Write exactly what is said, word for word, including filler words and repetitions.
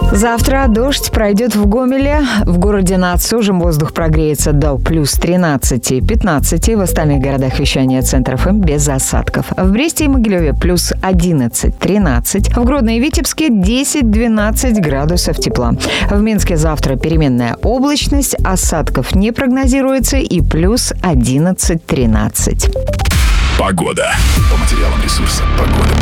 Завтра дождь пройдет в Гомеле. В городе над Сужем воздух прогреется до плюс тринадцати-пятнадцати. В остальных городах вещания Центр эф эм без осадков. В Бресте и Могилеве плюс одиннадцать-тринадцать. В Гродно и Витебске десять-двенадцать градусов тепла. В Минске завтра переменная облачность, осадков не прогнозируется и плюс одиннадцать-тринадцать. Погода. По материалам ресурса «Погода».